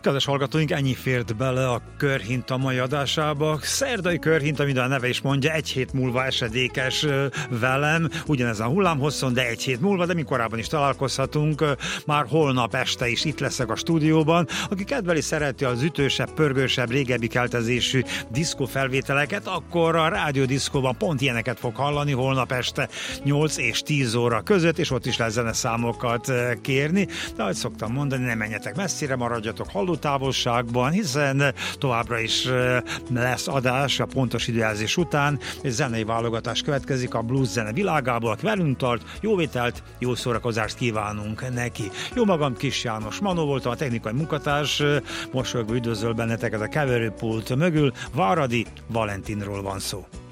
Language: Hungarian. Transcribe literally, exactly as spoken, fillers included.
Kedves hallgatóink, ennyi fért bele a Körhinta mai adásába. Szerdai Körhinta, mint a neve is mondja, egy hét múlva esedékes velem, ugyanezen a hullámhosszon, de egy hét múlva, de mi korábban is találkozhatunk. Már holnap este is itt leszek a stúdióban. Aki kedveli, szereti az ütősebb, pörgősebb, régebbi keltezésű diszkó felvételeket, akkor a Rádió Diszkóban pont ilyeneket fog hallani holnap este nyolc és tíz óra között, és ott is lehet zeneszámokat kérni. De ahogy szoktam mondani, ne menjetek messzire, maradjatok hallótávolságban, hiszen továbbra is lesz adás a pontos időjelzés után, és zenei válogatás következik a blues zene világából, aki velünk tart, jó vételt, jó szórakozást kívánunk neki. Jó magam, Kis János Manó voltam, a technikai munkatárs, mosolyogva üdvözöl benneteket a keverőpult mögül, Váradi Valentinról van szó.